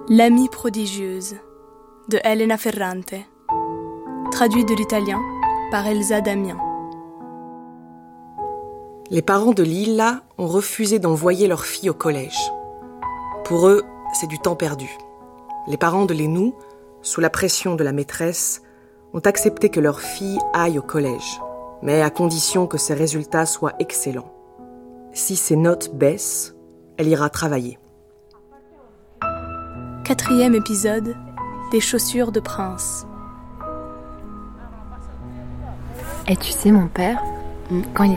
L'amie prodigieuse de Elena Ferrante, traduit de l'italien par Elsa Damien. Les parents de Lilla ont refusé d'envoyer leur fille au collège. Pour eux, c'est du temps perdu. Les parents de Lénou, sous la pression de la maîtresse, ont accepté que leur fille aille au collège, mais à condition que ses résultats soient excellents. Si ses notes baissent, elle ira travailler. 4e épisode des chaussures de prince. Et tu sais, mon père, quand il